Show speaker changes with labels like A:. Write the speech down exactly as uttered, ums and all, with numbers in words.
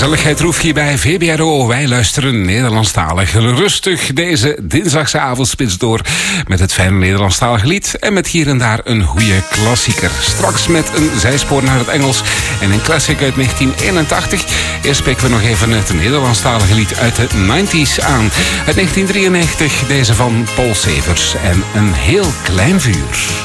A: Gezelligheid roef je bij V B R O. Wij luisteren Nederlandstalig rustig deze dinsdagse avondspits door met het fijne Nederlandstalige lied en met hier en daar een goede klassieker. Straks met een zijspoor naar het Engels en een classic uit negentien eenentachtig. Eerst spreken we nog even het Nederlandstalige lied uit de negentig's aan. Uit negentien drieënnegentig deze van Paul Severs en Een heel klein vuur.